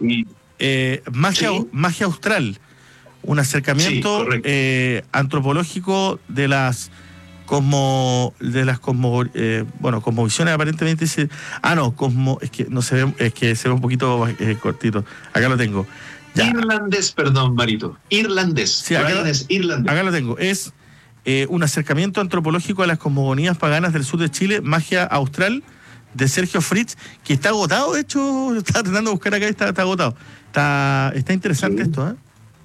Y, magia austral, un acercamiento antropológico de las cosmovisiones aparentemente dice, es que no se ve, es que se ve un poquito cortito. Acá lo tengo. Ya. Irlandés, perdón, Marito. Irlandés. Sí, acá lo tengo. Es un acercamiento antropológico a las cosmogonías paganas del sur de Chile, magia austral, de Sergio Fritz, que está agotado, de hecho, estaba tratando de buscar acá, está agotado. Está interesante esto, ¿eh?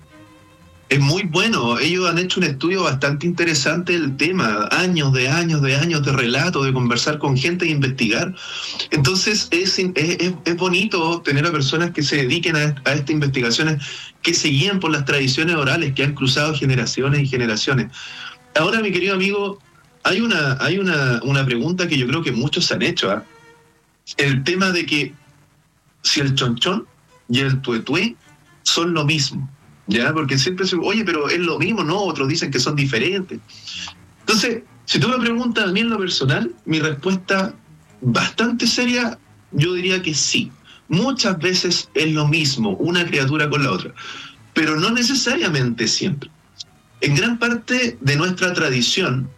Es muy bueno. Ellos han hecho un estudio bastante interesante del tema. Años de relato, de conversar con gente e investigar. Entonces es bonito tener a personas que se dediquen a estas investigaciones, que se guían por las tradiciones orales que han cruzado generaciones y generaciones. Ahora, mi querido amigo, hay una pregunta que yo creo que muchos se han hecho, ¿eh? El tema de que si el chonchón y el tuetué son lo mismo. ¿Ya? Porque siempre se oye, pero es lo mismo, ¿no? Otros dicen que son diferentes. Entonces, si tú me preguntas a mí en lo personal, mi respuesta bastante seria, yo diría que sí. Muchas veces es lo mismo, una criatura con la otra, pero no necesariamente siempre. En gran parte de nuestra tradición,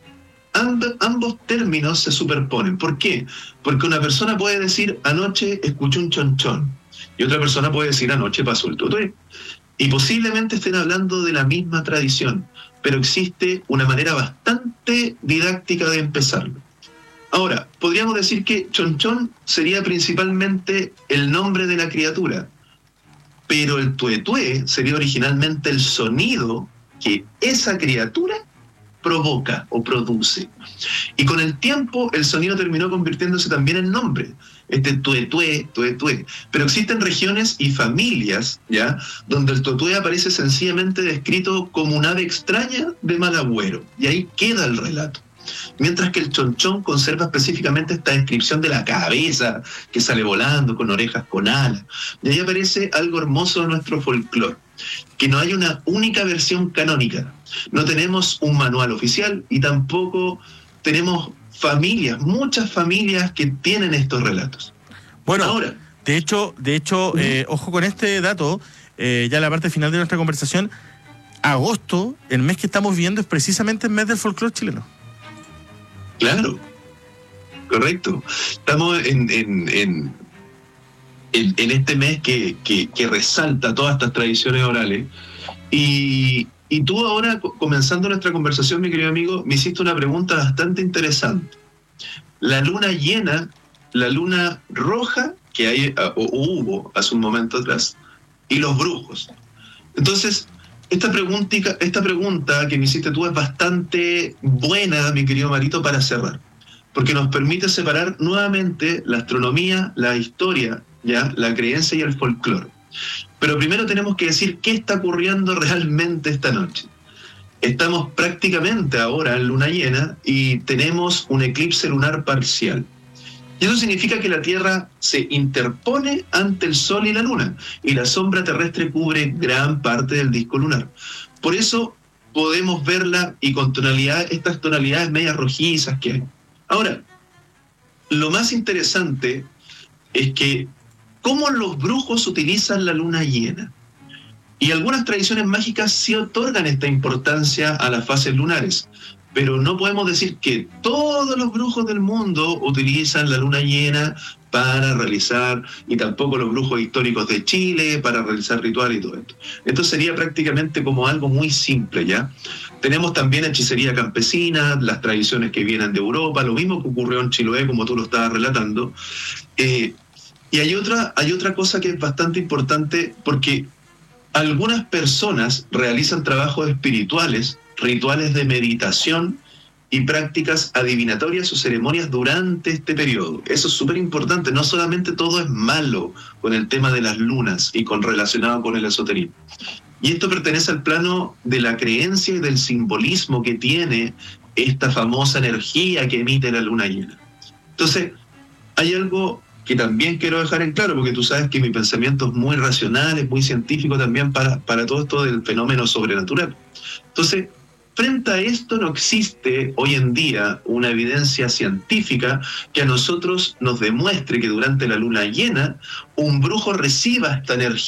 ambos términos se superponen. ¿Por qué? Porque una persona puede decir, anoche escuché un chonchón, y otra persona puede decir, anoche pasó el tuetué. Y posiblemente estén hablando de la misma tradición, pero existe una manera bastante didáctica de empezarlo. Ahora, podríamos decir que chonchón sería principalmente el nombre de la criatura, pero el tuetué sería originalmente el sonido que esa criatura provoca o produce. Y con el tiempo el sonido terminó convirtiéndose también en nombre. Tuetué. Pero existen regiones y familias, ¿ya?, donde el tuetué aparece sencillamente descrito como un ave extraña de mal agüero. Y ahí queda el relato. Mientras que el chonchón conserva específicamente esta descripción de la cabeza que sale volando con orejas con alas. Y ahí aparece algo hermoso de nuestro folclore, que no hay una única versión canónica. No tenemos un manual oficial y tampoco tenemos muchas familias que tienen estos relatos. Bueno, ahora, de hecho, ojo con este dato, ya en la parte final de nuestra conversación, agosto, el mes que estamos viendo, es precisamente el mes del folclore chileno. Claro, correcto. Estamos en este mes que resalta todas estas tradiciones orales. Y tú ahora, comenzando nuestra conversación, mi querido amigo, me hiciste una pregunta bastante interesante. La luna llena, la luna roja que hay o hubo hace un momento atrás, y los brujos. Entonces, esta pregunta que me hiciste tú es bastante buena, mi querido Marito, para cerrar, porque nos permite separar nuevamente la astronomía, la historia, ¿ya?, la creencia y el folclore. Pero primero tenemos que decir qué está ocurriendo realmente esta noche. Estamos prácticamente ahora en luna llena y tenemos un eclipse lunar parcial. Y eso significa que la Tierra se interpone ante el Sol y la Luna, y la sombra terrestre cubre gran parte del disco lunar. Por eso podemos verla y con estas tonalidades medias rojizas que hay. Ahora, lo más interesante es que cómo los brujos utilizan la luna llena. Y algunas tradiciones mágicas sí otorgan esta importancia a las fases lunares, pero no podemos decir que todos los brujos del mundo utilizan la luna llena para realizar, y tampoco los brujos históricos de Chile para realizar rituales y todo esto. Esto sería prácticamente como algo muy simple, ¿ya? Tenemos también hechicería campesina, las tradiciones que vienen de Europa, lo mismo que ocurrió en Chiloé, como tú lo estabas relatando. Y hay otra cosa que es bastante importante, porque algunas personas realizan trabajos espirituales, rituales de meditación y prácticas adivinatorias o ceremonias durante este periodo. Eso es súper importante. No solamente todo es malo con el tema de las lunas y relacionado con el esoterismo. Y esto pertenece al plano de la creencia y del simbolismo que tiene esta famosa energía que emite la luna llena. Entonces, hay algo que también quiero dejar en claro, porque tú sabes que mi pensamiento es muy racional, es muy científico también para todo esto del fenómeno sobrenatural. Entonces, frente a esto no existe hoy en día una evidencia científica que a nosotros nos demuestre que durante la luna llena un brujo reciba esta energía